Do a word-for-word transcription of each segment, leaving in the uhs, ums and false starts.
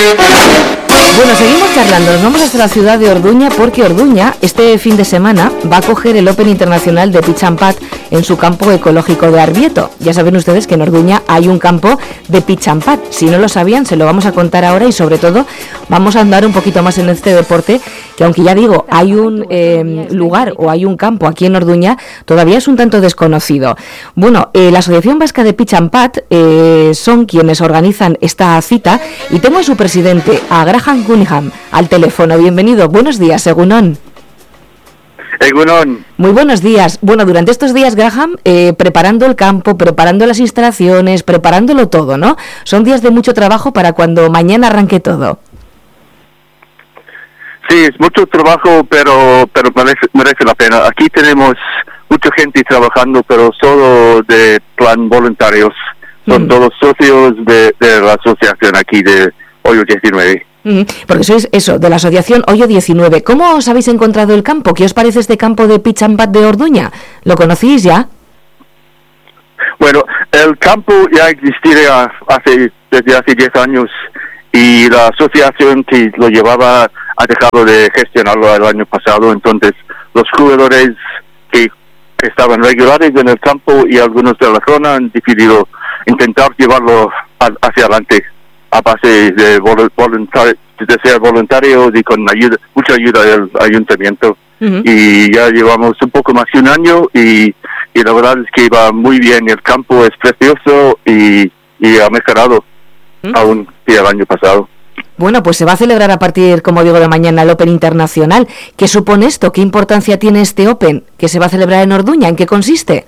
Bueno, seguimos charlando, nos vamos hasta la ciudad de Orduña porque Orduña este fin de semana va a coger el Open Internacional de Pitch and Putt en su campo ecológico de Arbieto. Ya saben ustedes que en Orduña hay un campo de Pitch and Putt. Si no lo sabían, se lo vamos a contar ahora y sobre todo vamos a andar un poquito más en este deporte que, aunque ya digo, hay un eh, lugar o hay un campo aquí en Orduña, todavía es un tanto desconocido. Bueno, eh, la Asociación Vasca de Pitch and Putt eh, son quienes organizan esta cita y tengo a su presidente, a Graham Cunningham, al teléfono. Bienvenido, buenos días, Egunon. Egunon. Muy buenos días. Bueno, durante estos días, Graham, eh, preparando el campo, preparando las instalaciones, preparándolo todo, ¿no? Son días de mucho trabajo para cuando mañana arranque todo. Sí, es mucho trabajo, pero pero merece, merece la pena. Aquí tenemos mucha gente trabajando, pero solo de plan voluntarios. Son mm. todos socios de, de la asociación aquí de Hoyo diecinueve. Mm, porque sois eso, de la asociación Hoyo diecinueve. ¿Cómo os habéis encontrado el campo? ¿Qué os parece este campo de Pitch and Putt de Orduña? ¿Lo conocís ya? Bueno, el campo ya existía hace, desde hace diez años y la asociación que lo llevaba ha dejado de gestionarlo el año pasado. Entonces, los jugadores que estaban regulares en el campo y algunos de la zona han decidido intentar llevarlo a, hacia adelante a base de, voluntar, de ser voluntarios y con ayuda, mucha ayuda del ayuntamiento. Uh-huh. Y ya llevamos un poco más de un año y, y la verdad es que va muy bien. El campo es precioso y, y ha mejorado uh-huh. aún que el año pasado. Bueno, pues se va a celebrar a partir, como digo, de mañana el Open Internacional. ¿Qué supone esto? ¿Qué importancia tiene este Open que se va a celebrar en Orduña? ¿En qué consiste?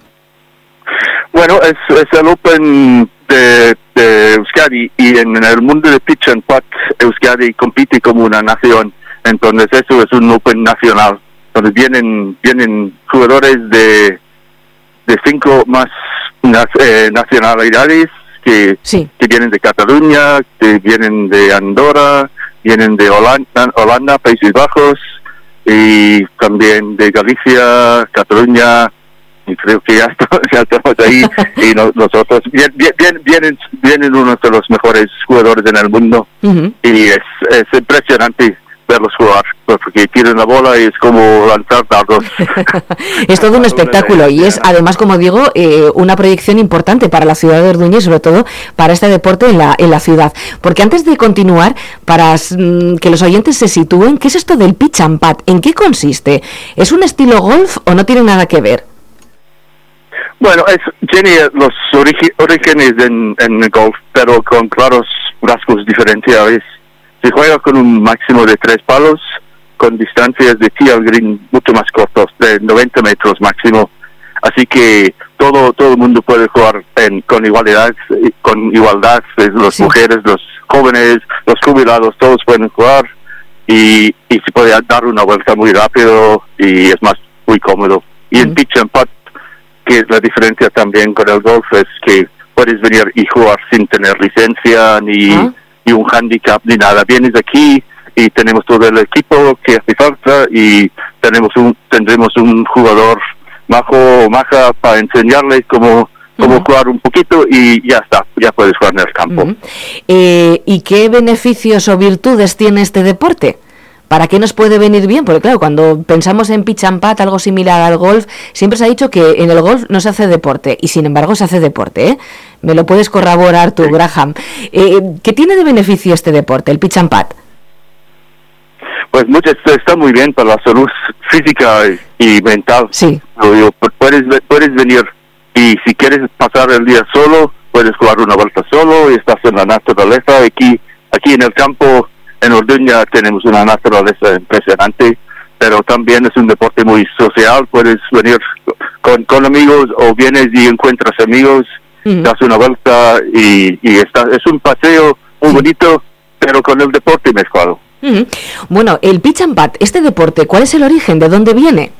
Bueno, es, es el Open de, de Euskadi y en, en el mundo de Pitch and Putt, Euskadi compite como una nación. Entonces eso es un Open nacional. Entonces vienen vienen jugadores de de cinco más eh, nacionalidades que, sí. que vienen de Cataluña, que vienen de Andorra, vienen de Holanda, Holanda, Países Bajos y también de Galicia, Cataluña. Y creo que ya, ya estamos ahí y no, nosotros bien, bien, bien, vienen vienen uno de los mejores jugadores en el mundo. Uh-huh. Y es, es impresionante verlos jugar porque tiran la bola y es como lanzar dardos. Es todo un espectáculo y es además, como digo, eh, una proyección importante para la ciudad de Orduña y sobre todo para este deporte en la en la ciudad. Porque antes de continuar, para mm, que los oyentes se sitúen, ¿qué es esto del Pitch and Putt? ¿En qué consiste? ¿Es un estilo golf o no tiene nada que ver? Bueno, es, tiene los origi- orígenes en, en el golf, pero con claros rasgos diferenciales. Se juega con un máximo de tres palos, con distancias de tee al green mucho más cortos, de noventa metros máximo. Así que todo todo el mundo puede jugar en, con igualdad, con igualdad, las sí. mujeres, los jóvenes, los jubilados, todos pueden jugar y, y se puede dar una vuelta muy rápido y es más muy cómodo. Y uh-huh. en Pitch and Putt, que la diferencia también con el golf es que puedes venir y jugar sin tener licencia ni, ¿Ah? ni un handicap ni nada. Vienes aquí y tenemos todo el equipo que hace falta y tenemos un tendremos un jugador majo o maja para enseñarles cómo, cómo uh-huh. jugar un poquito y ya está, ya puedes jugar en el campo. Uh-huh. Eh, ¿Y qué beneficios o virtudes tiene este deporte? ¿Para qué nos puede venir bien? Porque claro, cuando pensamos en Pitch and Putt, algo similar al golf, siempre se ha dicho que en el golf no se hace deporte, y sin embargo se hace deporte, ¿eh? Me lo puedes corroborar tú, sí. Graham. Eh, ¿Qué tiene de beneficio este deporte, el Pitch and Putt? Pues mucho, está muy bien para la salud física y, y mental. Sí. Puedes, puedes venir y si quieres pasar el día solo, puedes jugar una vuelta solo y estás en la naturaleza. Aquí, aquí en el campo, en Orduña tenemos una naturaleza impresionante, pero también es un deporte muy social. Puedes venir con, con amigos o vienes y encuentras amigos, uh-huh. das una vuelta y, y está, es un paseo muy bonito, pero con el deporte mezclado. Uh-huh. Bueno, el Pitch and Putt, este deporte, ¿cuál es el origen? ¿De dónde viene?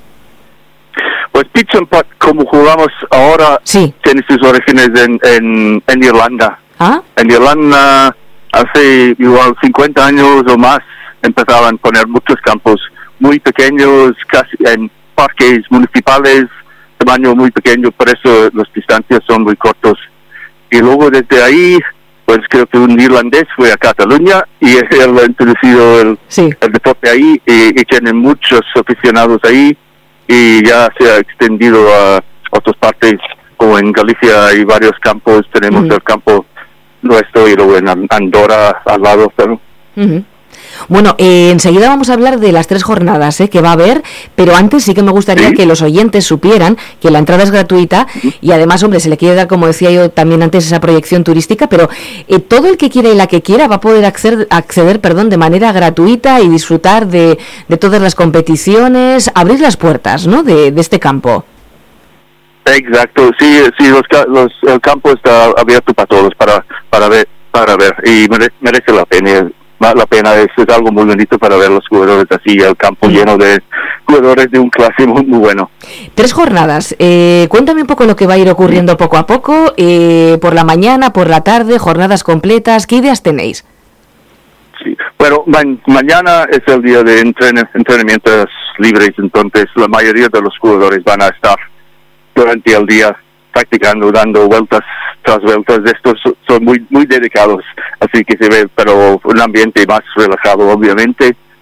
Pues Pitch and Putt, como jugamos ahora, sí. tiene sus orígenes en, en, en Irlanda. ¿Ah? En Irlanda, hace igual cincuenta años o más, empezaban a poner muchos campos muy pequeños, casi en parques municipales, tamaño muy pequeño, por eso las distancias son muy cortos. Y luego desde ahí pues creo que un irlandés fue a Cataluña y él ha introducido el, sí. el deporte ahí y, y tienen muchos aficionados ahí y ya se ha extendido a otras partes, como en Galicia hay varios campos, tenemos uh-huh. el campo nuestro y luego en Andorra al lado, pero... Uh-huh. Bueno, eh, enseguida vamos a hablar de las tres jornadas eh, que va a haber, pero antes sí que me gustaría ¿Sí? que los oyentes supieran que la entrada es gratuita uh-huh. y además, hombre, se le quiere dar, como decía yo también antes, esa proyección turística, pero eh, todo el que quiera y la que quiera va a poder acceder, acceder perdón, de manera gratuita y disfrutar de, de todas las competiciones, abrir las puertas, ¿no?, de, de este campo. Exacto, sí, sí, los, los, el campo está abierto para todos, para para ver, para ver y mere, merece la pena. La pena es, es algo muy bonito para ver los jugadores así, el campo lleno de jugadores de un clase muy, muy bueno. Tres jornadas, eh, cuéntame un poco lo que va a ir ocurriendo poco a poco, eh, por la mañana, por la tarde, jornadas completas, ¿qué ideas tenéis? Sí, bueno, ma- mañana es el día de entren- entrenamientos libres, entonces la mayoría de los jugadores van a estar durante el día practicando, dando vueltas tras vueltas. Estos son muy muy dedicados, así que se ve, pero un ambiente más relajado, obviamente.